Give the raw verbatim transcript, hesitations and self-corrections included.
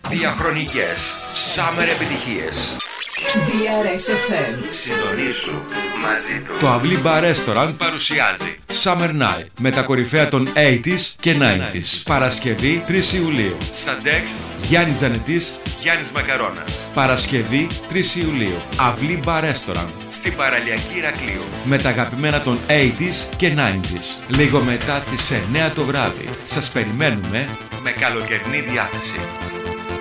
Διαχρονικές Summer επιτυχίες. ντι αρ ες εφ εμ. Συντονίσου μαζί του. Το Αυλή Bar Restaurant παρουσιάζει Summer Night με τα κορυφαία των ογδόντα και ενενήντα. Παρασκευή τρεις Ιουλίου. Στα Dex, Γιάννης Ζανετής, Γιάννης Μακαρώνας. Παρασκευή τρεις Ιουλίου. Αυλή Bar Restaurant. Στην παραλιακή Ηρακλείου. Με τα αγαπημένα των ογδόντα και ενενήντα. Λίγο μετά τις εννιά το βράδυ. Σας περιμένουμε με καλοκαιρινή διάθεση.